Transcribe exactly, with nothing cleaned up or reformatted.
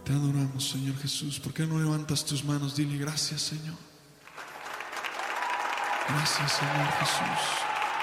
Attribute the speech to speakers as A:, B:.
A: Te adoramos, Señor Jesús. ¿Por qué no levantas tus manos? Dile gracias, Señor. Gracias, Señor Jesús.